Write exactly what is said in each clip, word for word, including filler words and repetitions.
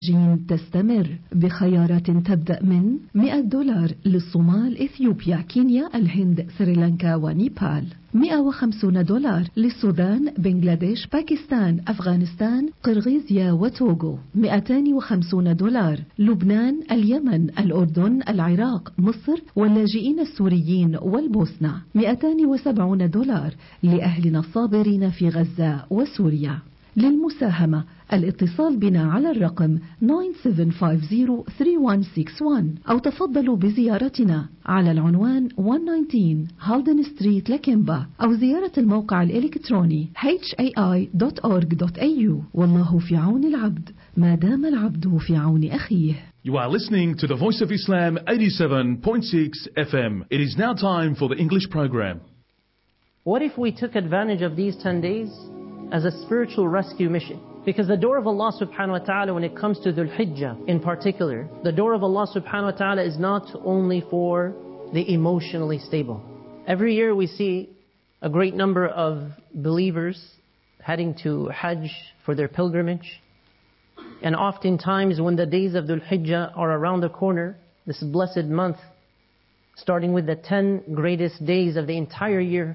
جين تستمر بخيارات تبدأ من مئة دولار للصومال، إثيوبيا، كينيا، الهند، سريلانكا ونيبال. مئة وخمسين دولار للسودان، بنغلاديش، باكستان، أفغانستان، قرغيزيا وتوغو. مئتين وخمسين دولار لبنان، اليمن، الأردن، العراق، مصر واللاجئين السوريين والبوسنة. مئتين وسبعين دولار لأهلنا الصابرين في غزة وسوريا. للمساهمة الاتصال بنا على الرقم تسعة سبعة خمسة صفر ثلاثة واحد ستة واحد أو تفضلوا بزيارتنا على العنوان مئة وتسعة عشر هالدن ستريت لكيمبا، أو زيارة الموقع الإلكتروني إتش إيه آي دوت أورج دوت إيه يو. والله في عون العبد ما دام العبد في عون أخيه. You are listening to the Voice of Islam eighty-seven point six F M. It is now time for the English program. What if we took advantage of these ten days as a spiritual rescue mission? Because the door of Allah subhanahu wa ta'ala, when it comes to Dhul Hijjah in particular, the door of Allah subhanahu wa ta'ala is not only for the emotionally stable. Every year we see a great number of believers heading to Hajj for their pilgrimage. And oftentimes when the days of Dhul Hijjah are around the corner, this blessed month, starting with the ten greatest days of the entire year,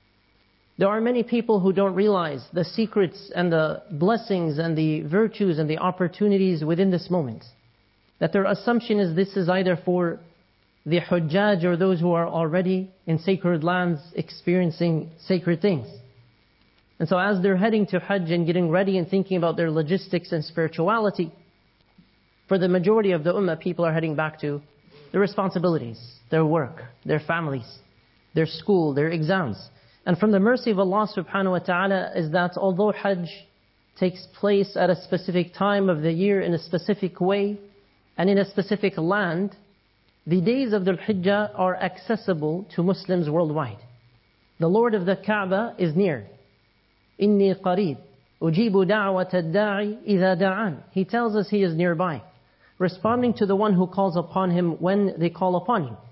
there are many people who don't realize the secrets and the blessings and the virtues and the opportunities within this moment. That their assumption is this is either for the Hujjaj or those who are already in sacred lands experiencing sacred things. And so as they're heading to Hajj and getting ready and thinking about their logistics and spirituality, for the majority of the Ummah, people are heading back to their responsibilities, their work, their families, their school, their exams. And from the mercy of Allah subhanahu wa ta'ala is that although Hajj takes place at a specific time of the year in a specific way and in a specific land, the days of Dhul Hijjah are accessible to Muslims worldwide. The Lord of the Kaaba is near. Inni qareeb, ujibu da'wat ad-da'i idha da'an. He tells us He is nearby, responding to the one who calls upon Him when they call upon Him.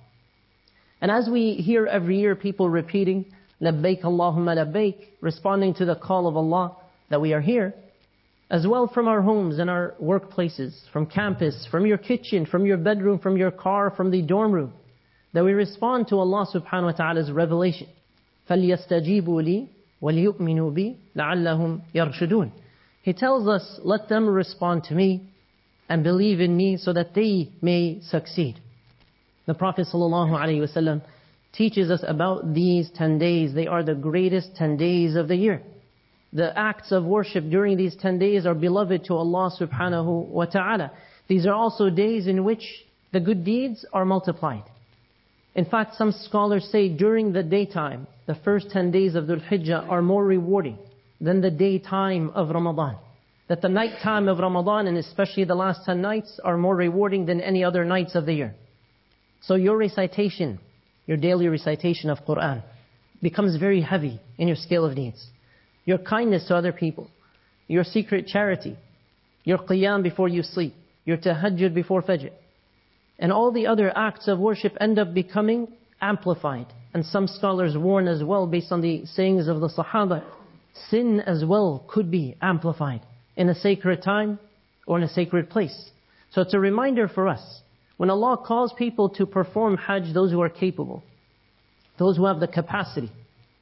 And as we hear every year people repeating, Labbaik Allahumma labbaik, responding to the call of Allah that we are here, as well from our homes and our workplaces, from campus, from your kitchen, from your bedroom, from your car, from the dorm room, that we respond to Allah subhanahu wa ta'ala's revelation. فَلْيَسْتَجِيبُوا لِي وَلْيُؤْمِنُوا بِي لَعَلَّهُمْ يَرْشُدُونَ. He tells us, let them respond to me and believe in me so that they may succeed. The Prophet sallallahu alaihi wasallam teaches us about these ten days. They are the greatest ten days of the year. The acts of worship during these ten days are beloved to Allah subhanahu wa ta'ala. These are also days in which the good deeds are multiplied. In fact, some scholars say during the daytime, the first ten days of Dhul Hijjah are more rewarding than the daytime of Ramadan. That the night time of Ramadan, and especially the last ten nights, are more rewarding than any other nights of the year. So your recitation, your daily recitation of Qur'an, becomes very heavy in your scale of needs. Your kindness to other people, your secret charity, your qiyam before you sleep, your tahajjud before fajr, and all the other acts of worship end up becoming amplified. And some scholars warn as well, based on the sayings of the Sahaba, sin as well could be amplified in a sacred time or in a sacred place. So it's a reminder for us, when Allah calls people to perform Hajj, those who are capable, those who have the capacity,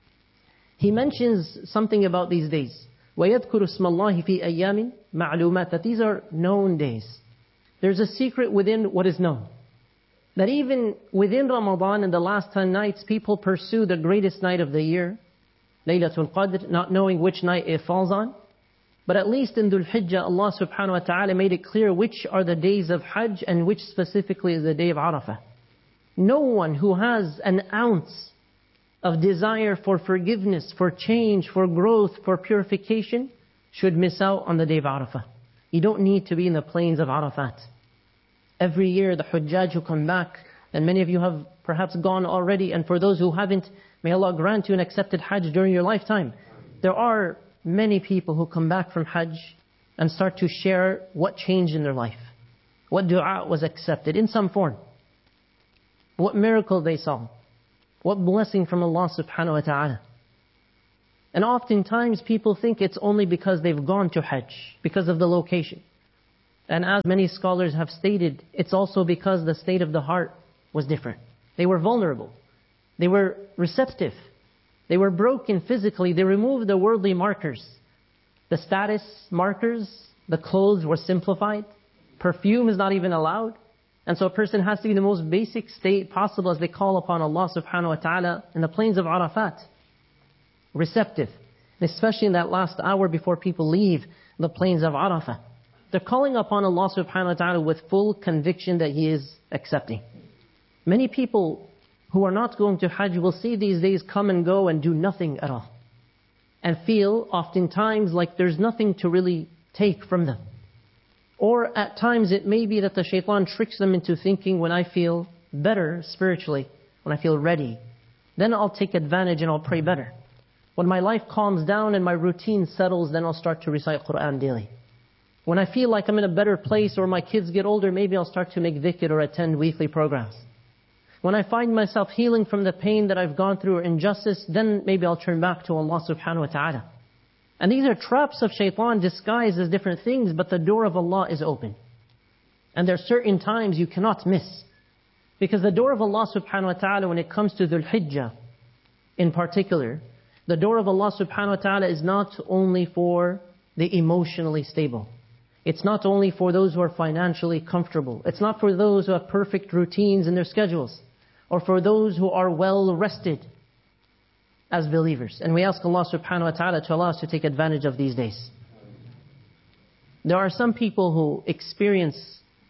He mentions something about these days. وَيَذْكُرُ اسْمَ اللَّهِ فِي أَيَّامٍ مَعْلُومَاتٍ. That these are known days. There's a secret within what is known. That even within Ramadan and the last ten nights, people pursue the greatest night of the year, Laylatul Qadr, not knowing which night it falls on. But at least in Dhul Hijjah, Allah subhanahu wa ta'ala made it clear which are the days of Hajj and which specifically is the day of Arafah. No one who has an ounce of desire for forgiveness, for change, for growth, for purification, should miss out on the day of Arafah. You don't need to be in the plains of Arafat. Every year the Hujjaj who come back, and many of you have perhaps gone already, and for those who haven't, may Allah grant you an accepted Hajj during your lifetime. There are many people who come back from Hajj and start to share what changed in their life, what dua was accepted in some form, what miracle they saw, what blessing from Allah subhanahu wa ta'ala. And oftentimes people think it's only because they've gone to Hajj, because of the location. And as many scholars have stated, it's also because the state of the heart was different. They were vulnerable. They were receptive. They were broken physically. They removed the worldly markers. The status markers, the clothes were simplified. Perfume is not even allowed. And so a person has to be in the most basic state possible as they call upon Allah subhanahu wa ta'ala in the plains of Arafat. Receptive. And especially in that last hour before people leave the plains of Arafah. They're calling upon Allah subhanahu wa ta'ala with full conviction that He is accepting. Many people who are not going to Hajj will see these days come and go and do nothing at all. And feel oftentimes like there's nothing to really take from them. Or at times it may be that the shaitan tricks them into thinking, when I feel better spiritually, when I feel ready, then I'll take advantage and I'll pray better. When my life calms down and my routine settles, then I'll start to recite Quran daily. When I feel like I'm in a better place or my kids get older, maybe I'll start to make dhikr or attend weekly programs. When I find myself healing from the pain that I've gone through or injustice, then maybe I'll turn back to Allah subhanahu wa ta'ala. And these are traps of shaitan disguised as different things, but the door of Allah is open. And there are certain times you cannot miss. Because the door of Allah subhanahu wa ta'ala, when it comes to Dhul Hijjah in particular, the door of Allah subhanahu wa ta'ala is not only for the emotionally stable. It's not only for those who are financially comfortable. It's not for those who have perfect routines in their schedules. Or for those who are well rested as believers. And we ask Allah subhanahu wa ta'ala to allow us to take advantage of these days. There are some people who experience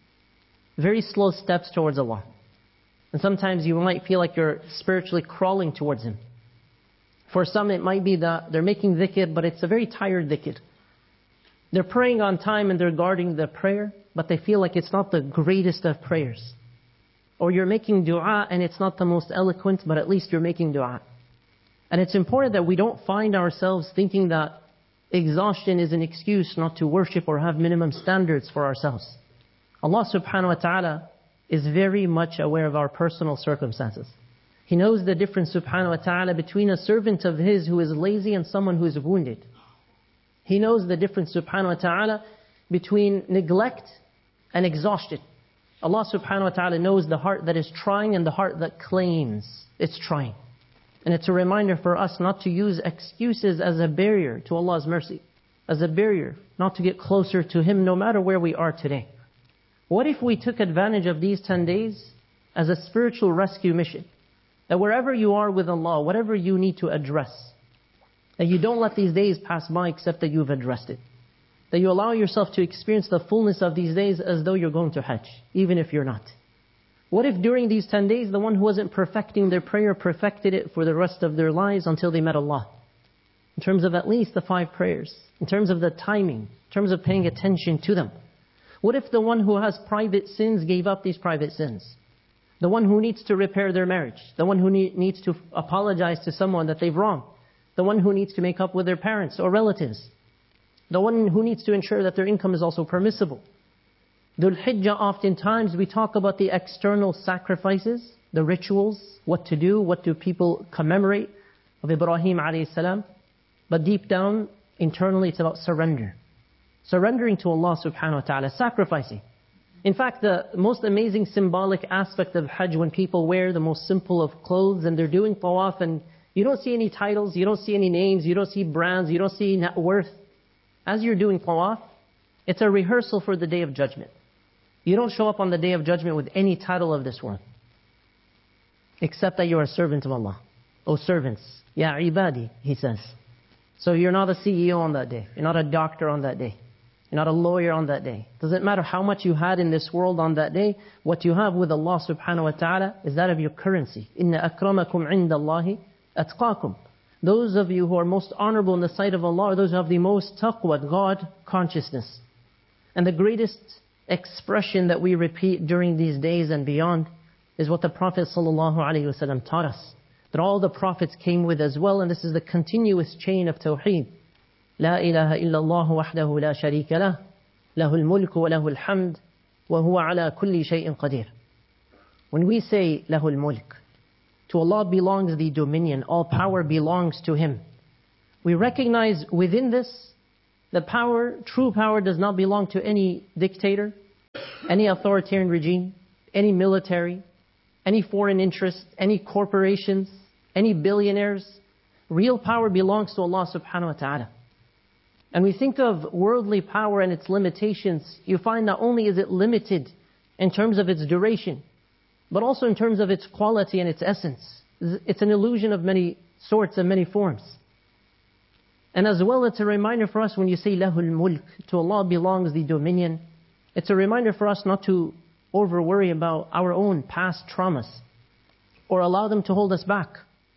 very slow steps towards Allah. And sometimes you might feel like you're spiritually crawling towards Him. For some it might be that they're making dhikr, but it's a very tired dhikr. They're praying on time and they're guarding the prayer, but they feel like it's not the greatest of prayers. Or you're making dua and it's not the most eloquent, but at least you're making dua. And it's important that we don't find ourselves thinking that exhaustion is an excuse not to worship or have minimum standards for ourselves. Allah subhanahu wa ta'ala is very much aware of our personal circumstances. He knows the difference subhanahu wa ta'ala between a servant of His who is lazy and someone who is wounded. He knows the difference subhanahu wa ta'ala between neglect and exhaustion. Allah subhanahu wa ta'ala knows the heart that is trying and the heart that claims it's trying. And it's a reminder for us not to use excuses as a barrier to Allah's mercy. As a barrier not to get closer to Him no matter where we are today. What if we took advantage of these ten days as a spiritual rescue mission? That wherever you are with Allah, whatever you need to address, that you don't let these days pass by except that you've addressed it. That you allow yourself to experience the fullness of these days as though you're going to Hajj, even if you're not. What if during these ten days, the one who wasn't perfecting their prayer perfected it for the rest of their lives until they met Allah? In terms of at least the five prayers, in terms of the timing, in terms of paying attention to them. What if the one who has private sins gave up these private sins? The one who needs to repair their marriage, the one who need, needs to apologize to someone that they've wronged, the one who needs to make up with their parents or relatives, the one who needs to ensure that their income is also permissible. Dhul Hijjah, oftentimes we talk about the external sacrifices, the rituals, what to do, what do people commemorate of Ibrahim alayhi salam. But deep down, internally, it's about surrender. Surrendering to Allah subhanahu wa ta'ala, sacrificing. In fact, the most amazing symbolic aspect of Hajj, when people wear the most simple of clothes and they're doing tawaf and you don't see any titles, you don't see any names, you don't see brands, you don't see net worth. As you're doing tawaf, it's a rehearsal for the Day of Judgment. You don't show up on the Day of Judgment with any title of this world. Except that you're a servant of Allah. O servants, Ya ibadi, He says. So you're not a C E O on that day. You're not a doctor on that day. You're not a lawyer on that day. Doesn't matter how much you had in this world on that day. What you have with Allah subhanahu wa ta'ala is that of your currency. Inna akramakum inda Allahi atqakum. Those of you who are most honorable in the sight of Allah are those who have the most taqwa, God consciousness. And the greatest expression that we repeat during these days and beyond is what the Prophet ﷺ taught us. That all the prophets came with as well, and this is the continuous chain of Tawheed. La ilaha illallah wahdahu la sharika lah, lahul mulku wa lahul hamd, wa huwa ala kulli shay'in qadir. When we say lahul mulk, to Allah belongs the dominion, all power belongs to Him. We recognize within this The power, true power, does not belong to any dictator, any authoritarian regime, any military, any foreign interest, any corporations, any billionaires. Real power belongs to Allah subhanahu wa ta'ala. And we think of worldly power and its limitations. You find not only is it limited in terms of its duration, but also in terms of its quality and its essence. It's an illusion of many sorts and many forms. And as well, it's a reminder for us when you say Lahul Mulk, to Allah belongs the dominion. It's a reminder for us not to over worry about our own past traumas or allow them to hold us back,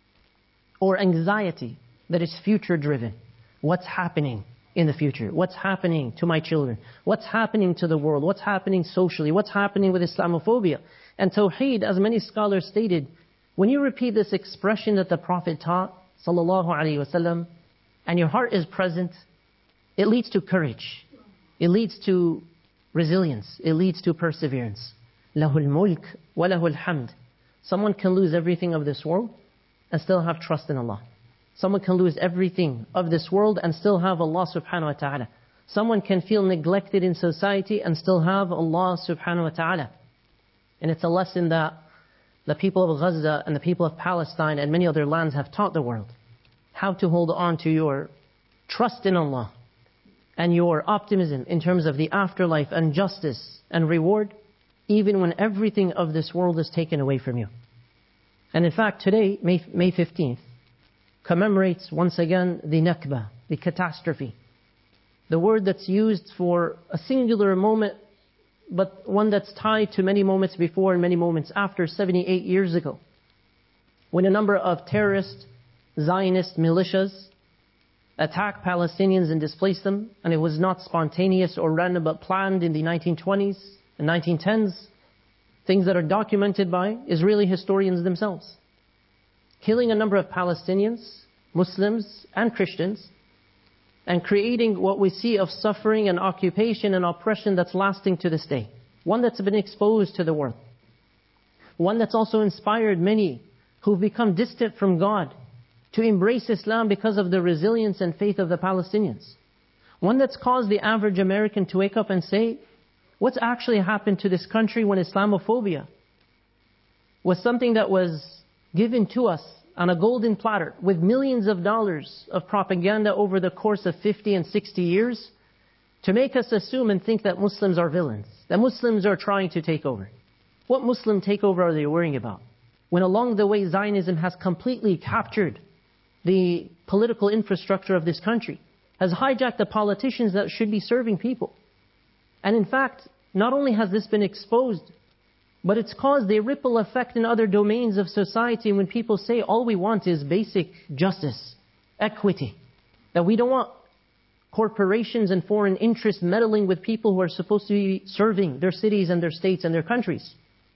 or anxiety that is future driven. What's happening in the future? What's happening to my children? What's happening to the world? What's happening socially? What's happening with Islamophobia? And Tawheed, as many scholars stated, when you repeat this expression that the Prophet taught, sallallahu alaihi wasallam, and your heart is present, it leads to courage. It leads to resilience. It leads to perseverance. Lahul mulk wa lahul hamd. Someone can lose everything of this world and still have trust in Allah. Someone can lose everything of this world and still have Allah subhanahu wa ta'ala. Someone can feel neglected in society and still have Allah subhanahu wa ta'ala. And it's a lesson that the people of Gaza and the people of Palestine and many other lands have taught the world. How to hold on to your trust in Allah and your optimism in terms of the afterlife and justice and reward, even when everything of this world is taken away from you. And in fact, today, May fifteenth, commemorates once again the Nakba, the catastrophe. The word that's used for a singular moment, but one that's tied to many moments before and many moments after, seventy-eight years ago, when a number of terrorist Zionist militias attacked Palestinians and displaced them, and it was not spontaneous or random but planned in the nineteen twenties and nineteen tens, things that are documented by Israeli historians themselves. Killing a number of Palestinians, Muslims and Christians, and creating what we see of suffering and occupation and oppression that's lasting to this day. One that's been exposed to the world. One that's also inspired many who've become distant from God to embrace Islam because of the resilience and faith of the Palestinians. One that's caused the average American to wake up and say, what's actually happened to this country when Islamophobia was something that was given to us on a golden platter with millions of dollars of propaganda over the course of fifty and sixty years to make us assume and think that Muslims are villains, that Muslims are trying to take over. What Muslim takeover are they worrying about? When along the way Zionism has completely captured the political infrastructure of this country, has hijacked the politicians that should be serving people. And in fact, not only has this been exposed, but it's caused a ripple effect in other domains of society when people say all we want is basic justice, equity. That we don't want corporations and foreign interests meddling with people who are supposed to be serving their cities and their states and their countries.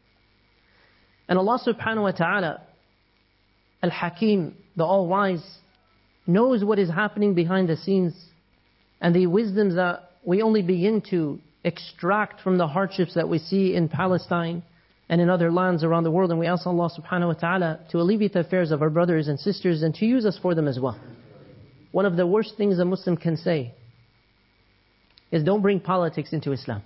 And Allah subhanahu wa ta'ala, Al-Hakim, the All-Wise, knows what is happening behind the scenes and the wisdoms that we only begin to extract from the hardships that we see in Palestine and in other lands around the world. And we ask Allah subhanahu wa ta'ala to alleviate the affairs of our brothers and sisters and to use us for them as well. One of the worst things a Muslim can say is don't bring politics into Islam.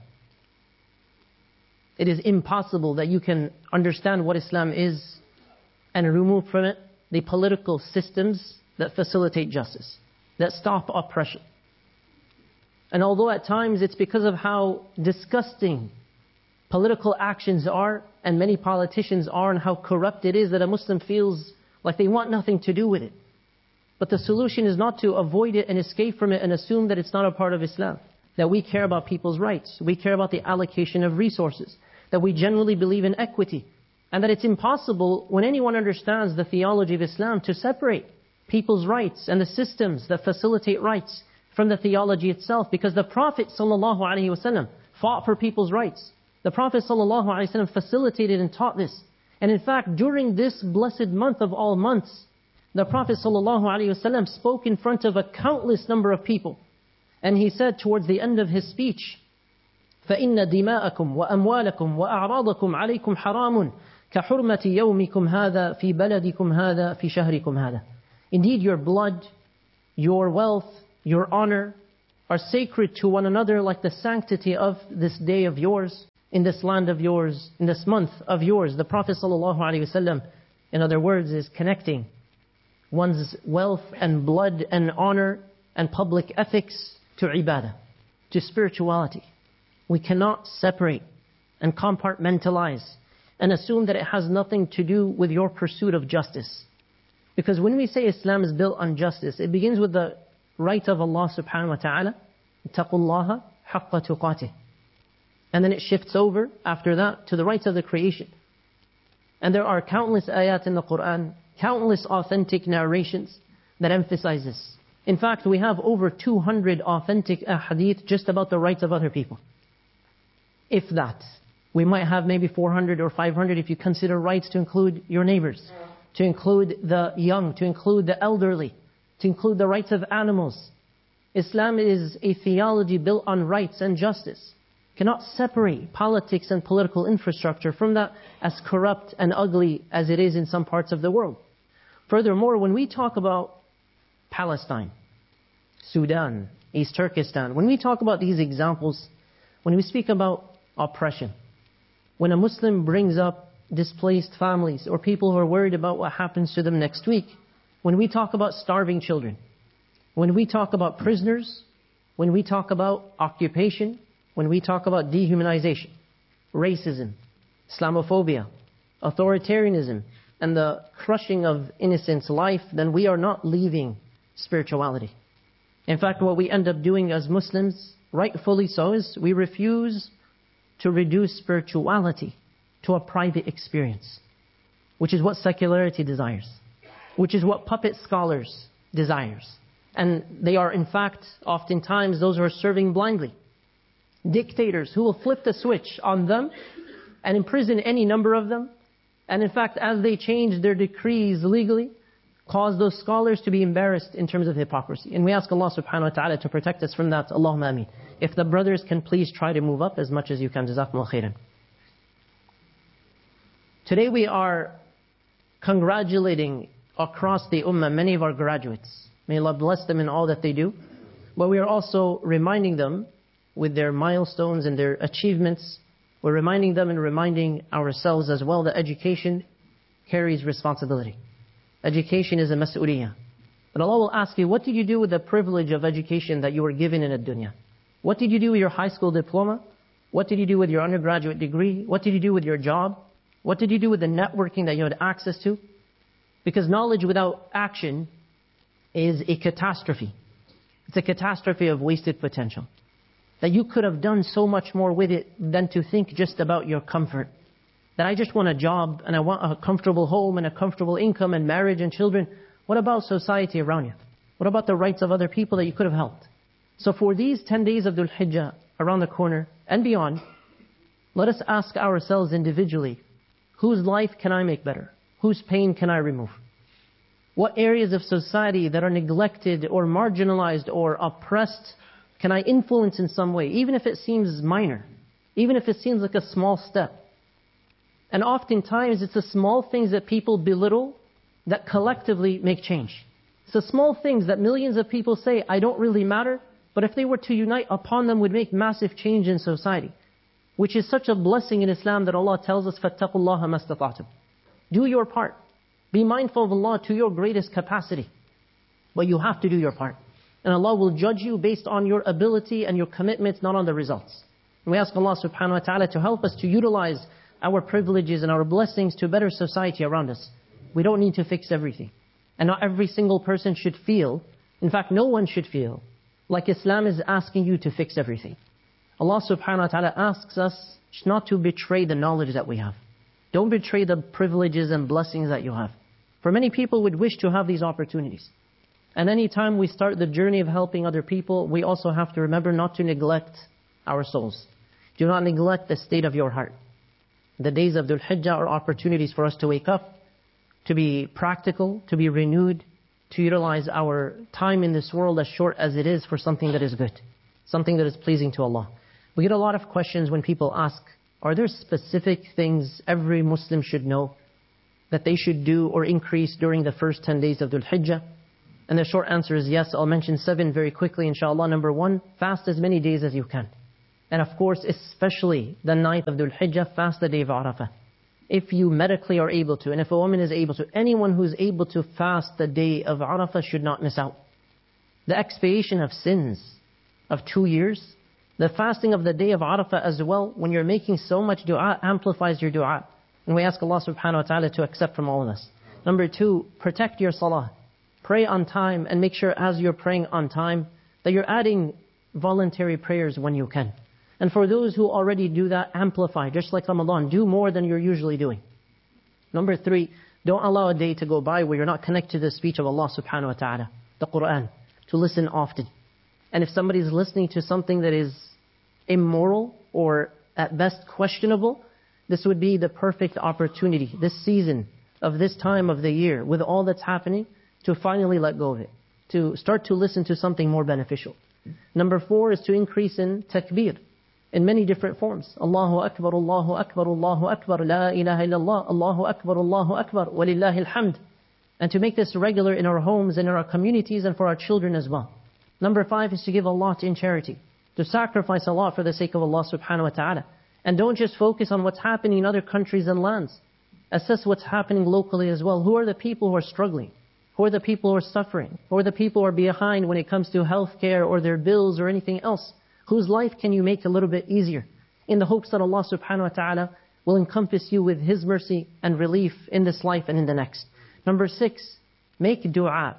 It is impossible that you can understand what Islam is and remove from it the political systems that facilitate justice, that stop oppression. And although at times it's because of how disgusting political actions are, and many politicians are, and how corrupt it is, that a Muslim feels like they want nothing to do with it. But the solution is not to avoid it and escape from it and assume that it's not a part of Islam. That we care about people's rights, we care about the allocation of resources, that we generally believe in equity, and that it's impossible when anyone understands the theology of Islam to separate people's rights and the systems that facilitate rights from the theology itself. Because the Prophet ﷺ fought for people's rights. The Prophet ﷺ facilitated and taught this. And in fact, during this blessed month of all months, the Prophet ﷺ spoke in front of a countless number of people. And he said towards the end of his speech, فَإِنَّ دِمَاءَكُمْ وَأَمْوَالَكُمْ وَأَعْرَاضَكُمْ عَلَيْكُمْ حَرَامٌ كَحُرْمَةِ يَوْمِكُمْ هَذَا فِي بَلَدِكُمْ هَذَا فِي شَهْرِكُمْ هَذَا. Indeed, your blood, your wealth, your honor, are sacred to one another like the sanctity of this day of yours, in this land of yours, in this month of yours. The Prophet ﷺ, in other words, is connecting one's wealth and blood and honor and public ethics to ibadah, to spirituality. We cannot separate and compartmentalize and assume that it has nothing to do with your pursuit of justice. Because when we say Islam is built on justice, it begins with the right of Allah subhanahu wa ta'ala, اتَّقُوا اللَّهَ حَقَّ تُقَاتِهِ. And then it shifts over, after that, to the rights of the creation. And there are countless ayat in the Quran, countless authentic narrations that emphasize this. In fact, we have over two hundred authentic ahadith just about the rights of other people. If that. We might have maybe four hundred or five hundred if you consider rights to include your neighbors, to include the young, to include the elderly, to include the rights of animals. Islam is a theology built on rights and justice. Cannot separate politics and political infrastructure from that, as corrupt and ugly as it is in some parts of the world. Furthermore, when we talk about Palestine, Sudan, East Turkestan, when we talk about these examples, when we speak about oppression, when a Muslim brings up displaced families or people who are worried about what happens to them next week, when we talk about starving children, when we talk about prisoners, when we talk about occupation, when we talk about dehumanization, racism, Islamophobia, authoritarianism, and the crushing of innocent life, then we are not leaving spirituality. In fact, what we end up doing as Muslims, rightfully so, is we refuse to reduce spirituality to a private experience, which is what secularity desires, which is what puppet scholars desires. And they are, in fact, oftentimes those who are serving blindly. Dictators who will flip the switch on them and imprison any number of them. And in fact, as they change their decrees legally, cause those scholars to be embarrassed in terms of hypocrisy. And we ask Allah subhanahu wa ta'ala to protect us from that. Allahumma ameen. If the brothers can please try to move up as much as you can. Jazakumullah khairan. Today we are congratulating across the ummah many of our graduates. May Allah bless them in all that they do. But we are also reminding them with their milestones and their achievements. We're reminding them and reminding ourselves as well that education carries responsibility. Education is a mas'uliyah. But Allah will ask you, what did you do with the privilege of education that you were given in ad-dunya? What did you do with your high school diploma? What did you do with your undergraduate degree? What did you do with your job? What did you do with the networking that you had access to? Because knowledge without action is a catastrophe. It's a catastrophe of wasted potential. That you could have done so much more with it than to think just about your comfort. That I just want a job and I want a comfortable home and a comfortable income and marriage and children. What about society around you? What about the rights of other people that you could have helped? So for these ten days of Dhul Hijjah around the corner and beyond, let us ask ourselves individually, whose life can I make better? Whose pain can I remove? What areas of society that are neglected or marginalized or oppressed can I influence in some way, even if it seems minor, even if it seems like a small step? And oftentimes it's the small things that people belittle that collectively make change. It's the small things that millions of people say, I don't really matter, but if they were to unite upon them would make massive change in society. Which is such a blessing in Islam that Allah tells us, فَاتَّقُوا اللَّهَ مَا اسْتَطَعْتُمْ. Do your part. Be mindful of Allah to your greatest capacity. But you have to do your part. And Allah will judge you based on your ability and your commitments, not on the results. And we ask Allah subhanahu wa ta'ala to help us to utilize our privileges and our blessings to better society around us. We don't need to fix everything. And not every single person should feel, in fact no one should feel, like Islam is asking you to fix everything. Allah subhanahu wa ta'ala asks us not to betray the knowledge that we have. Don't betray the privileges and blessings that you have. For many people would wish to have these opportunities. And any time we start the journey of helping other people, we also have to remember not to neglect our souls. Do not neglect the state of your heart. The days of Dhul Hijjah are opportunities for us to wake up, to be practical, to be renewed, to utilize our time in this world as short as it is for something that is good, something that is pleasing to Allah. We get a lot of questions when people ask, are there specific things every Muslim should know that they should do or increase during the first ten days of Dhul Hijjah? And the short answer is yes. I'll mention seven very quickly, inshallah. Number one, fast as many days as you can. And of course, especially the ninth of Dhul Hijjah, fast the day of Arafah. If you medically are able to, and if a woman is able to, anyone who is able to fast the day of Arafah should not miss out. The expiation of sins of two years, the fasting of the day of Arafah as well, when you're making so much dua, amplifies your dua. And we ask Allah subhanahu wa ta'ala to accept from all of us. Number two, protect your salah. Pray on time and make sure as you're praying on time that you're adding voluntary prayers when you can. And for those who already do that, amplify. Just like Ramadan, do more than you're usually doing. Number three, don't allow a day to go by where you're not connected to the speech of Allah subhanahu wa ta'ala, the Quran, to listen often. And if somebody's listening to something that is immoral or at best questionable, this would be the perfect opportunity, this season of this time of the year, with all that's happening, to finally let go of it, to start to listen to something more beneficial. Number four is to increase in takbir, in many different forms. Allahu Akbar, Allahu Akbar, Allahu Akbar, La ilaha illallah, Allahu Akbar, Allahu Akbar, Walillahi alhamd. And to make this regular in our homes and in our communities and for our children as well. Number five is to give a lot in charity, to sacrifice a lot for the sake of Allah subhanahu wa ta'ala. And don't just focus on what's happening in other countries and lands. Assess what's happening locally as well. Who are the people who are struggling? Who are the people who are suffering? Who are the people who are behind when it comes to healthcare or their bills or anything else? Whose life can you make a little bit easier? In the hopes that Allah subhanahu wa ta'ala will encompass you with His mercy and relief in this life and in the next. Number six, make dua.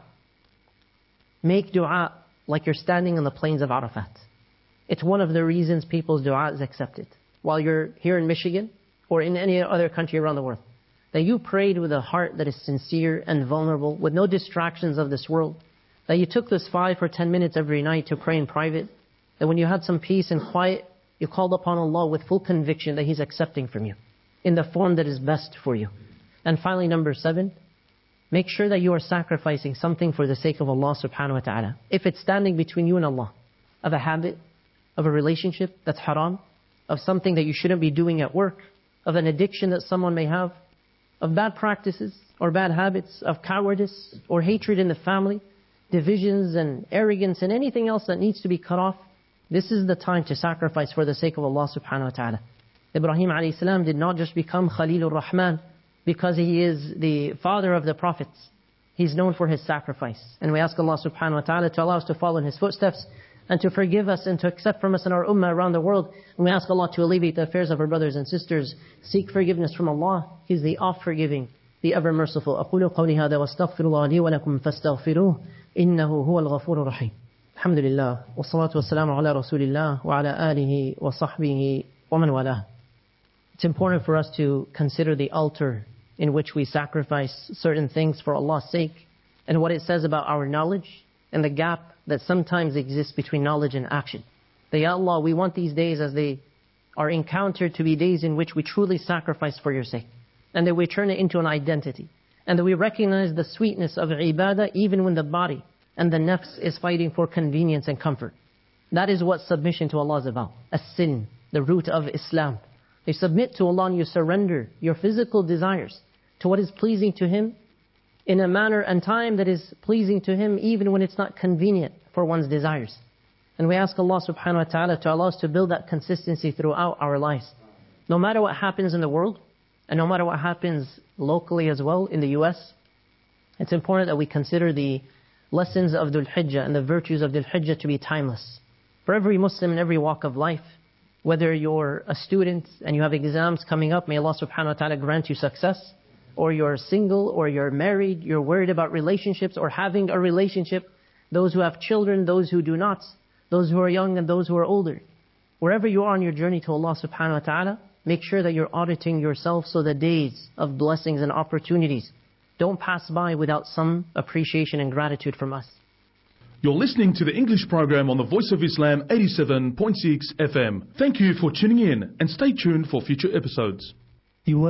Make dua like you're standing on the plains of Arafat. It's one of the reasons people's dua is accepted. While you're here in Michigan or in any other country around the world, that you prayed with a heart that is sincere and vulnerable, with no distractions of this world, that you took this five or ten minutes every night to pray in private, that when you had some peace and quiet, you called upon Allah with full conviction that He's accepting from you, in the form that is best for you. And finally, number seven, make sure that you are sacrificing something for the sake of Allah subhanahu wa ta'ala. If it's standing between you and Allah, of a habit, of a relationship that's haram, of something that you shouldn't be doing at work, of an addiction that someone may have, of bad practices or bad habits, of cowardice or hatred in the family, divisions and arrogance and anything else that needs to be cut off, this is the time to sacrifice for the sake of Allah subhanahu wa ta'ala. Ibrahim alayhi salam did not just become Khalilur Rahman because he is the father of the prophets. He's known for his sacrifice. And we ask Allah subhanahu wa ta'ala to allow us to follow in His footsteps and to forgive us and to accept from us and our ummah around the world. And we ask Allah to alleviate the affairs of our brothers and sisters. Seek forgiveness from Allah. He's the oft-forgiving, the ever-merciful. أقول قولي هذا واستغفر الله لي ولكم فاستغفروه إنه هو الغفور الرحيم. الحمد لله والصلاة والسلام على رسول الله وعلى آله وصحبه ومن والاه. It's important for us to consider the altar in which we sacrifice certain things for Allah's sake, and what it says about our knowledge and the gap that sometimes exists between knowledge and action. That, Ya Allah, we want these days as they are encountered to be days in which we truly sacrifice for Your sake, and that we turn it into an identity, and that we recognize the sweetness of ibadah even when the body and the nafs is fighting for convenience and comfort. That is what submission to Allah is about. As-sin, the root of Islam. You submit to Allah and you surrender your physical desires to what is pleasing to Him in a manner and time that is pleasing to Him, even when it's not convenient for one's desires. And we ask Allah subhanahu wa ta'ala to allow us to build that consistency throughout our lives. No matter what happens in the world, and no matter what happens locally as well in the U S, it's important that we consider the lessons of Dhul Hijjah and the virtues of Dhul Hijjah to be timeless. For every Muslim in every walk of life, whether you're a student and you have exams coming up, may Allah subhanahu wa ta'ala grant you success, or you're single, or you're married, you're worried about relationships or having a relationship, those who have children, those who do not, those who are young and those who are older. Wherever you are on your journey to Allah subhanahu wa ta'ala, make sure that you're auditing yourself so the days of blessings and opportunities don't pass by without some appreciation and gratitude from us. You're listening to the English program on the Voice of Islam eighty-seven point six F M. Thank you for tuning in and stay tuned for future episodes.